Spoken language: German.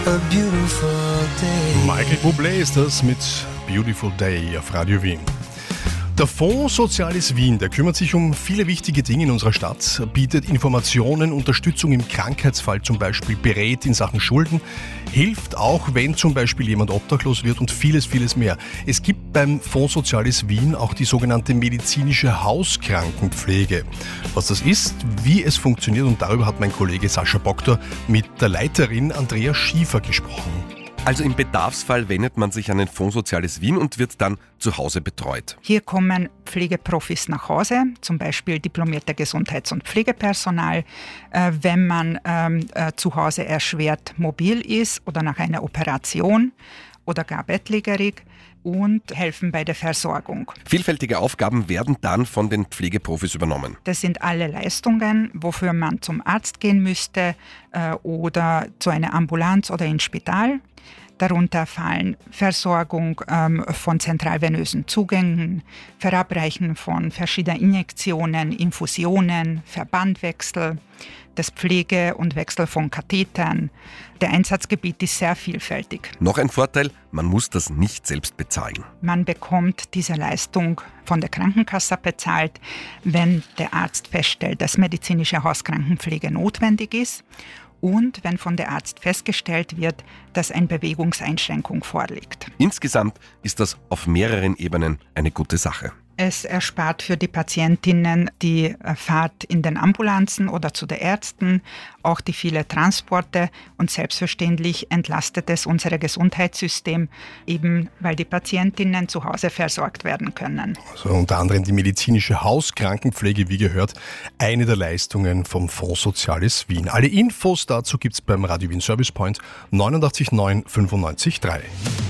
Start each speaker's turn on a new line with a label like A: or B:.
A: A beautiful day.
B: Michael Bublé ist das mit Beautiful Day auf Radio Wien. Der Fonds Soziales Wien, der kümmert sich um viele wichtige Dinge in unserer Stadt, bietet Informationen, Unterstützung im Krankheitsfall zum Beispiel, berät in Sachen Schulden, hilft auch, wenn zum Beispiel jemand obdachlos wird und vieles, vieles mehr. Es gibt beim Fonds Soziales Wien auch die sogenannte medizinische Hauskrankenpflege. Was das ist, wie es funktioniert und darüber hat mein Kollege Sascha Boktor mit der Leiterin Andrea Schiefer gesprochen.
C: Also im Bedarfsfall wendet man sich an den Fonds Soziales Wien und wird dann zu Hause betreut.
D: Hier kommen Pflegeprofis nach Hause, zum Beispiel diplomierte Gesundheits- und Pflegepersonal, wenn man zu Hause erschwert mobil ist oder nach einer Operation oder gar bettlägerig, und helfen bei der Versorgung.
C: Vielfältige Aufgaben werden dann von den Pflegeprofis übernommen.
D: Das sind alle Leistungen, wofür man zum Arzt gehen müsste oder zu einer Ambulanz oder ins Spital. Darunter fallen Versorgung von zentralvenösen Zugängen, Verabreichen von verschiedenen Injektionen, Infusionen, Verbandwechsel, das Pflege und Wechsel von Kathetern. Der Einsatzgebiet ist sehr vielfältig.
C: Noch ein Vorteil, man muss das nicht selbst bezahlen.
D: Man bekommt diese Leistung von der Krankenkasse bezahlt, wenn der Arzt feststellt, dass medizinische Hauskrankenpflege notwendig ist. Und wenn von der Arzt festgestellt wird, dass eine Bewegungseinschränkung vorliegt.
C: Insgesamt ist das auf mehreren Ebenen eine gute Sache.
D: Es erspart für die Patientinnen die Fahrt in den Ambulanzen oder zu den Ärzten, auch die vielen Transporte, und selbstverständlich entlastet es unser Gesundheitssystem, eben weil die Patientinnen zu Hause versorgt werden können.
B: Also unter anderem die medizinische Hauskrankenpflege, wie gehört, eine der Leistungen vom Fonds Soziales Wien. Alle Infos dazu gibt's beim Radio Wien Service Point 89 9 95 3.